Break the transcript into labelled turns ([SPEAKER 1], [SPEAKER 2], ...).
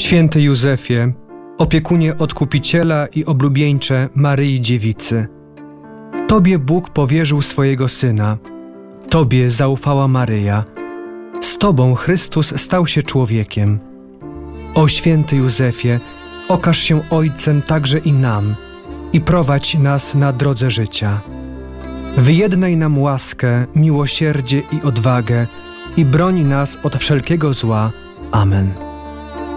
[SPEAKER 1] Święty Józefie, opiekunie Odkupiciela i oblubieńcze Maryi Dziewicy, Tobie Bóg powierzył swojego Syna, Tobie zaufała Maryja, z Tobą Chrystus stał się człowiekiem. O święty Józefie, okaż się Ojcem także i nam i prowadź nas na drodze życia. Wyjednaj nam łaskę, miłosierdzie i odwagę i broń nas od wszelkiego zła. Amen.